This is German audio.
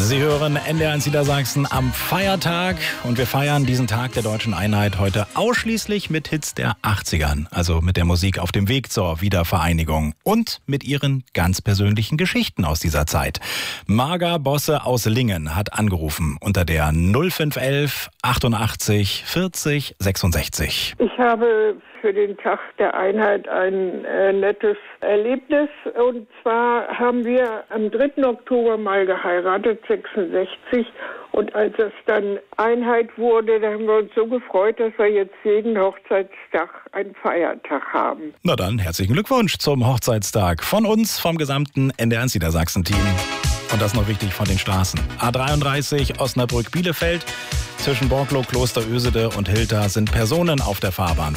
Sie hören NDR1 Niedersachsen am Feiertag und wir feiern diesen Tag der deutschen Einheit heute ausschließlich mit Hits der 80ern, also mit der Musik auf dem Weg zur Wiedervereinigung und mit ihren ganz persönlichen Geschichten aus dieser Zeit. Marga Bosse aus Lingen hat angerufen unter der 0511 88 40 66. Ich habe für den Tag der Einheit ein nettes Erlebnis. Und zwar haben wir am 3. Oktober mal geheiratet, 66. Und als es dann Einheit wurde, da haben wir uns so gefreut, dass wir jetzt jeden Hochzeitstag einen Feiertag haben. Na dann, herzlichen Glückwunsch zum Hochzeitstag von uns, vom gesamten NDR1 Niedersachsen-Team. Und das noch wichtig von den Straßen. A33 Osnabrück-Bielefeld. Zwischen Borklow, Kloster Ösede und Hilter sind Personen auf der Fahrbahn